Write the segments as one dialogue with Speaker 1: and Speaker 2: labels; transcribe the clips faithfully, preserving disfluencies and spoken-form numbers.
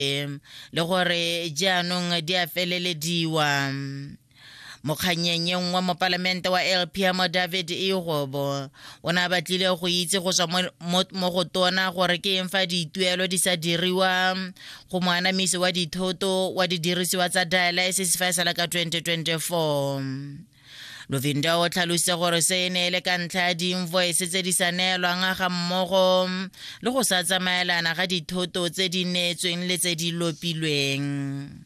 Speaker 1: le gore jaanong di a felelediwa. Mokganyeng wa mo palamente wa L P mo David Igobo o na batlile go itse go tswa mo go tona gore ke eng fa dituelo di sa diriwa go moanamisi wa dithoto wa didirisiwa tsa dialysis fa sala ka twenty twenty-four. Lovinda o tlhalose gore se ne le ka ntlha di-invoice tse di sa neelwang ga mmogo le go sa tsamaelana ga dithoto tse di neetsweng le tse di lopilweng.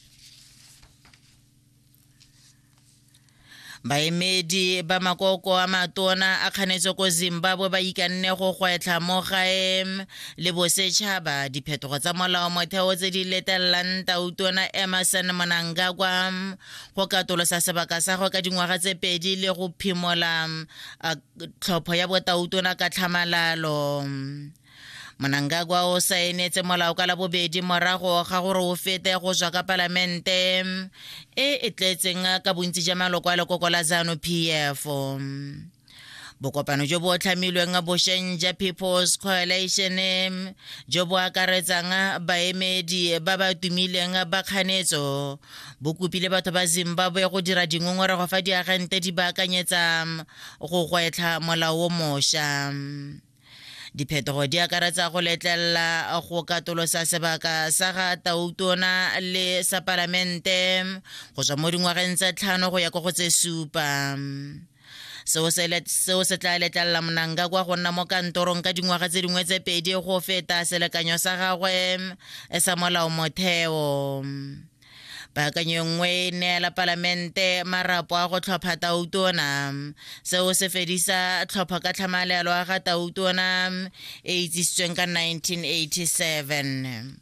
Speaker 1: Baemedi ba makoko a matona a kganetso ko Zimbabwe ba ikanne go gwetlha mo gae le bosetšhaba diphetogo tsa molao motheo tse di letellang tautona Emmerson Mnangagwa go katolosa sebaka sa go ka dingwaga tse pedi le go phimola tlhopho ya botautona ka tlhamalalo. Mnangagwa o saenetse molao ka la bobedi morago ga gore o fete go tswa ka palamente e e tletseng ka bontsi jwa maloko a lekoko la ZANU P F. Bokopano jo bo tlhamilweng bošeng ja People's Coalition jo bo akaretsang baemedi ba ba tumileng ba kganetso bo kopile batho ba Zimbabwe go dira dingongorego fa diagente di baakanyetsa go gwetlha molao o mošwa. Diphetogo di akaretsa go letlelela go katolosa sebaka sa ga tautona le sa palamente go tswa mo dingwageng tse tlhano go ya go tse supa. Seo se tla letlelela Mnangagwa go nna mo kantorong ka dingwaga tse dingwe tse pedi go feta selekanyo sa gagwe sa molao motheo. Paakanyo nngwe neela palamente marapo a go tlhopha tautona seo se fedisa tlhopho ka tlhamalelo ga tautona e itsisitsweng ka nineteen eighty-seven.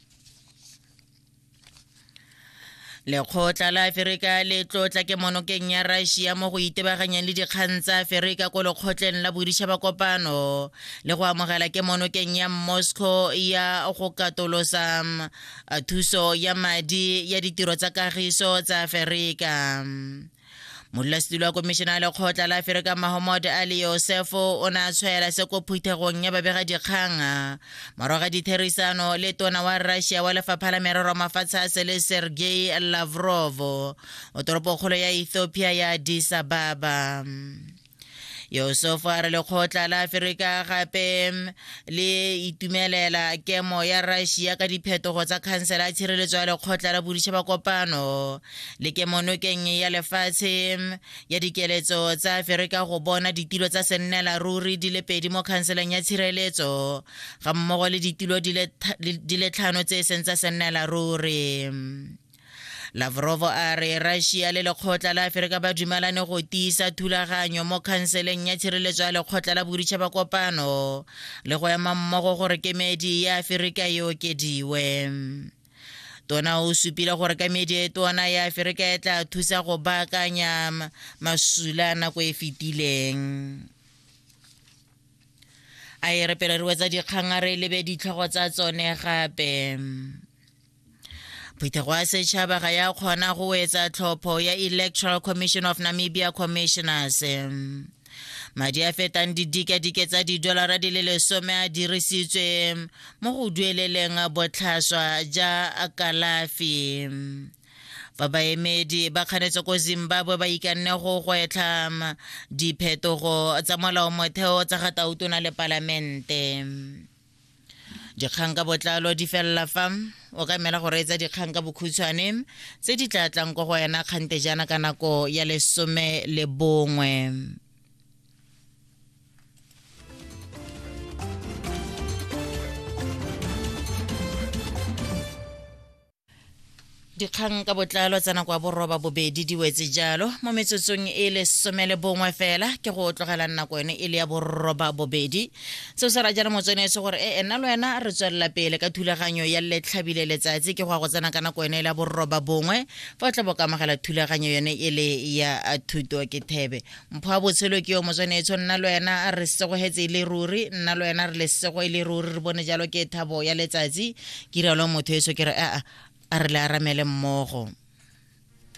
Speaker 1: Lekgotla la Aforika le tlotla ke monokeng ya Russia mo go itebaganyang le dikgang tsa Aforika ko lekgotleng la boditšhabakopano le go amogela ke monokeng ya Moscow ya go katolosa thuso ya madi ya ditiro tsa kagiso tsa Aforika. Modulasetulo wa Komishene ya Lekgotla la Aforika Mohammed Ali Yusuf o ne a tshwaela se ko phuthegong ya babega-dikgang morago ga ditherisano le tona wa Russia wa Lefapha la Merero Mafatshe a Sele Sergei Lavrov o toropokgolo ya Ethiopia ya Addis Ababa. Yusuf a re lekgotla la Aforika gape le itumelela kemo ya Russia ka diphetogo tsa khansele ya tshireletso ya lekgotla la boditšhabakopano le kemonokeng ya lefatshe ya dikeletso tsa Aforika go bona ditilo tsa sennela ruri di le pedi mo khanseleng ya tshireletso ga mmogo le ditilo di le tlhano tse seng tsa sennela ruri. Lavrov a re Russia le lekgotla la Aforika ba dumelane go tiisa thulaganyo mo khanseleng ya tshireletso ya lekgotla la boditšhabakopano le go ema mmogo gore kemedi ya Aforika e okediwe. Tona o supile gore kemedi e tona ya Aforika e tla thusa go baakanya masula nako e fetileng. A e repeleriwa tsa dikgang a re lebe ditlhogo tsa tsone gape. Phetogo ya setšhaba ga ya kgona go etsa tlhopho ya Electoral Commission of Namibia Commissioners. Madi a fetang didikadike tsa didolara di le lesome a dirisitswe mo go dueleleng botlhaswa ja kalafi. Fa baemedi ba kganetse ko Zimbabwe ba ikanne go gwetlha diphetogo tsa molao motheo tsa ga tautona le palamente. Dikgang ka botlalo di fella fa o ka mela go reetsa dikgang ka bokhutshwane tse di tla tlang ko go yena kgantejana ka nako ya lesome le bongwe. Dikgang ka botlalo tsa nako ya borroba bobedi di wetse jalo mo metsotsong e le some le bongwe fela ke go tlogela nako ene e le ya borroba bobedi. Seo se ra jana motsonetse gore e nna le wena re tswelela pele ka thulaganyo ya letlhabile letsatsi ke go go tsena ka nako ene le ya borroba bongwe fa o tla bo ka amogela thulaganyo yone e le ya thuto ke thebe. Mpho a botshelo ke yo motsonetse nna le wena re segogetse le ruri nna le wena re le sego ile ruri re bone jalo ke thabo ya letsatsi ke rialo motho eso ke re a a re le aramele mmogo.